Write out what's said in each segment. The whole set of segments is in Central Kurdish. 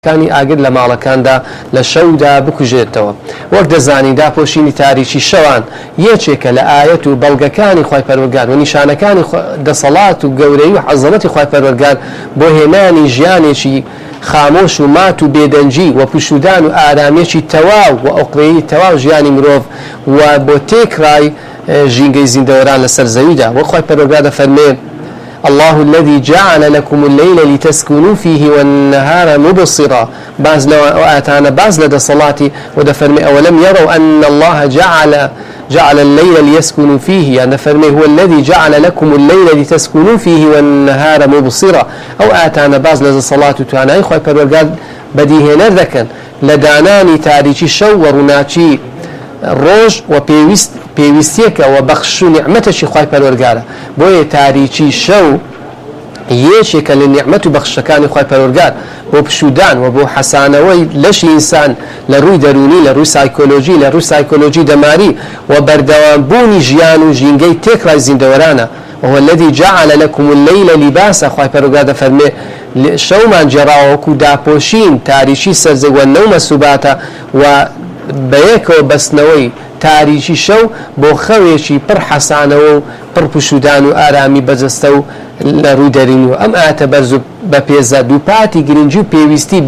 كانی ئاگر لە ماڵەکاندا لە شەودا بکوژێتەوە وەک دەزانی داپۆشینی تاریکی شەوان یەکێکە لە ئاەت و بەڵگەکانی خوای پەروەردگار و نیشانەکانی دەسەڵات و گەورەی و عەزەمەتی خوای پەروەردگار بۆ هێنانی ژیانێکی خامۆش و مات و بێدەنجی و پوشودان و ئارامێکی تەواو و ئۆقرەیی تەواو ژیانی مرۆڤ و بۆ تێکڕای ژینگەی زیندەوەران لەسەر زەویدا وەک خوای پەروەردگار دەفەرمێ الله الذي جعل لكم الليل لتسكنوا فيه والنهار مبصرا باز لو آتانا باز لدى صلاتي ودفرمي أولم يروا أن الله جعل الليل ليسكنوا فيه يعني فرمي هو الذي جعل لكم الليل لتسكنوا فيه والنهار مبصرا أو آتانا باز لدى صلاتي توانا إخوة قال بديه نردكا لداناني تاريخي شو ورناتي ڕۆژ و پێویستیەکە و بەخش و نیعمەتەشی خوای پەروەردگارە بۆیە تاریکی شەو یەکێکە لە نیعمەت و بەخشەکانی خوای پەروەردگار بۆ پشودان و بۆ حەسانەوەی لەشی ئینسان لە ڕووی دەرونی لە ڕووی سایکۆلۆژی لە ڕووی سایکۆلۆژی دەماری و بەردەوامبوونی ژیان و ژینگەی تێکڕای زیندەوەرانە وهو الذي جعل لكم الليل لباسا خوای پەروەردگار دەفەرمێ شەومان جێراوە وەکو داپۆشین تاریکی سەرجەی و نەومە سوباتە و بەیەکەوە بەستنەوەی تاریکی شەو بۆ خەوێکی پڕ حەسانەوە و پڕ پوشودان و ئارامی بەجەستە و لە ڕووی دەرین و ئەم ئاەتە بەرز بە پێزە دووپاتی گرنگی و پێویستی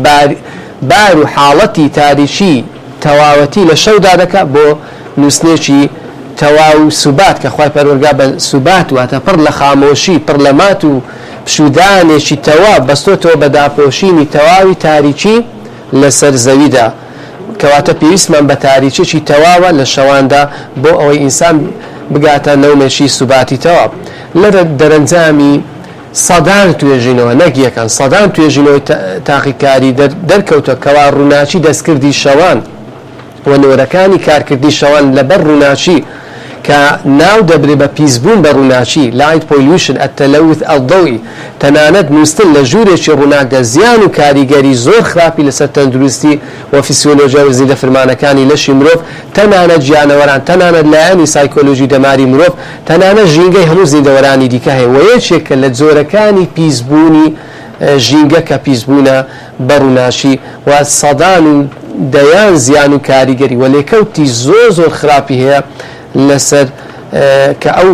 بار و حاڵەتی تاریکی تەواوەتی لە شەودا دەکات بۆ نووسنێکی تەواو و سوبات کە خوای پەروەردگار بە سوبات واتە پڕ لە خامۆشی پڕ لە مات و پشودانێکی تەواو بەستۆتەوە بە داپۆشینی تەواوی تاریکی لەسەر زەویدا کەواتە پێویستمان بە تاریچێکی تەواوە لە شەواندا بۆ ئەوەی ئینسان بگاتە نەومێکی سوباتی تەواو لەرە دەرەنجامی سەدان توێژینەوە نەک یەکەن سەدان توێژینەوەی تاقیکاری دەرکەوتە کەوا ڕووناچی دەستکردی شەوان و نۆرەکانی کارکردی شەوان لەبەر ڕووناچی کە ناو دەبرێ بە پیسبوون بە ڕووناچی لایت پۆلیوشن التەلەوث الضەوئی تەنانەت نووستن لە ژوورێکی ڕووناکدا زیان و کاریگەری زۆر خراپی لەسەر تەندروستی و فیسیۆلۆژیا و زیندە فرمانەکانی لەشی مرۆڤ تەنانەت گیانەوەران تەنانەت لایەنی سایکۆلۆژی دەماری مرۆڤ تەنانەت ژینگەی هەموو زیندەوەرانی دیکە هەیە و یەکێکە لە جۆرەکانی پیسبوونی ژینگە کە پیسبوونە بە ڕووناچی و سەدان و دەیان زیان و کاریگەری و لێکەوتی زۆر خراپی هەیە لەسەر کە ئەو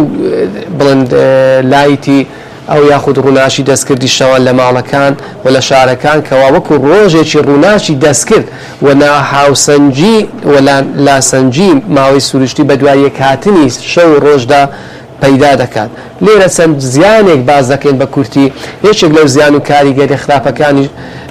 بڵند لایتی ئەو یاخود ڕووناچی دەستکردی شەوان لە ماڵەکان و لە شارەکان کەوا وەکو ڕۆژێکی ڕووناچی دەستکرد و ناهاوسەنجی و لاسەنجی ماوەی سروشتی بە دوای یەکهاتنی شەو ڕۆژدا پەیدا دەکات لێرە چەند زیانێک باز دەکەین بە کورتی یەکێک لەو زیان و کاریگەری خراپەکانی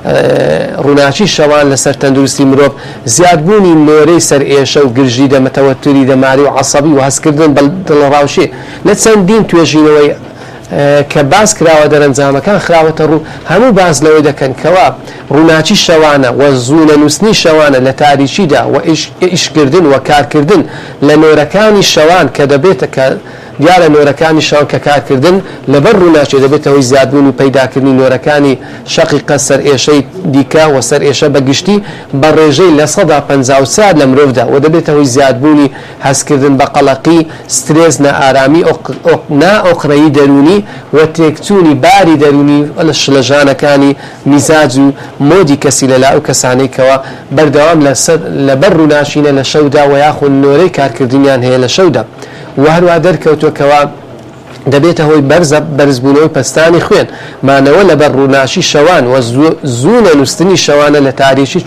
ڕووناچی شەوان لەسەر تەندروستی مرۆڤ زیادبوونی نۆرەی سەر ئێشە و گرژی دەمەتەوەتری دەماری و عەسەبی و هەستکردن بە دڵڕاوشێ لە چەندین توێژینەوەی کە باس کراوە دەرەنجامەکان خراوەتە ڕوو هەموو باز لەوەی دەکەن کەوا ڕووناچی شەوانە و زوونە نووسنی شەوانە لە تاریچیدا و ئیشکردن و کارکردن لە نۆرەکانی شەوان کە دەبێتە کە دیارە نۆرەکانی شەوان کە کارکردن لەبەر ڕووناچێ دەبێتەوەی زیادبوون و پەیداکردنی نۆرەکانی شەقیقە سەر ئێشەی دیکە و سەر ئێشە بەگشتی بە ڕێژەی لە 150 لە مرۆڤدا و دەبێتەوەی زیادبوونی هەستکردن بە قەڵەقی سترێس نائارامی نائۆقرەیی دەرونی و تێکچوونی باری دەرونی لە شلەژانەکانی میزاج و مۆدی کەسی لەلا ئەو کەسانەی کەوە بەردەوام لەبەر ڕووناچینە لە شەودا و یاخود نۆرەی کارکردنیان هەیە لە شەودا و هەروە دەرکەوتووەکەوە دەبێتە هۆی بەرزبوونەوەی پەستانی خوێن مانەوە لەبەر ڕووناچی شەوان و زوونە نووسنی شەوانە لە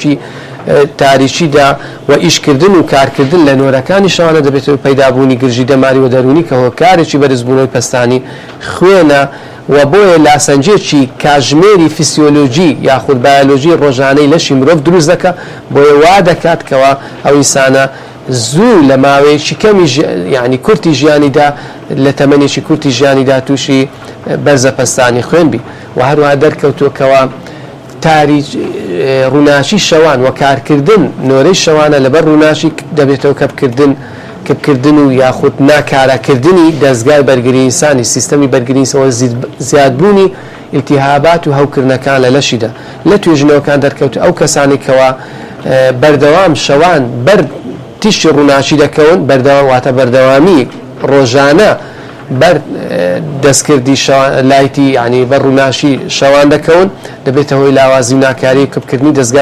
تاریچیدا و ئیشکردن و کارکردن لە نۆرەکانی شەوانە دەبێتەوە پەیدابوونی گرژی دەماری و دەرونی کە هۆکارێکی بەرزبوونەوەی پەستانی خوێنە و بۆیە لاسەنجێکی کاژمێری فیسیۆلۆژی یاخود بایۆلۆژی ڕۆژانەی لەشی مرۆڤ دروست دەکات بۆیە وا دەکات کەوە ئەو ئینسانە زوو لە ماوەیەکی کەمی یعنی کورتی ژیانیدا لە تەمەنێکی کورتی ژیانیدا تووشی بەرزە پەستانی خوێن بی و هەروە دەرکەوتووەکەوە ڕووناچی شەوان و کارکردن نۆرەی شەوانە لەبەر ڕووناچی دەبێتەوە کەپکردن و یاخود ناکارەکردنی دەستگای بەرگری ئینسانی سیستەمی بەرگریەوە زیادبوونی ئیلتیهابات و هەوکردنەکان لە لەشیدا لە توێژینەوەکان دەرکەوت ئەو کەسانی کەوا بەردەوام شەوان تیشی ڕووناچی دەکەون بەردەوام واتە بەردەوامی ڕۆژانە بەر دەستکردی لایتی ینی بەڕووناشی شەوان دەکەون دەبێتە هۆی لاوازی و ناکاری و کەمکردنی دەستگا